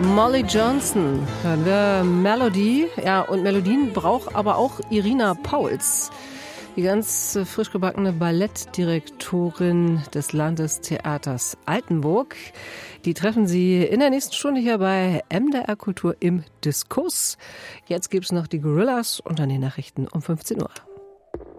Molly Johnson hören wir. Melody. Ja, und Melodien braucht aber auch Irina Pauls, die ganz frisch gebackene Ballettdirektorin des Landestheaters Altenburg. Die treffen Sie in der nächsten Stunde hier bei MDR Kultur im Diskurs. Jetzt gibt's noch die Gorillas und dann die Nachrichten um 15 Uhr.